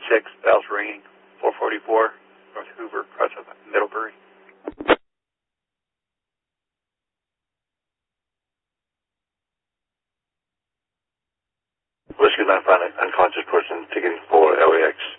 6, bells ringing, 444, North Hoover, across of Middlebury. Whiskey 95, unconscious person, ticketing for LAX.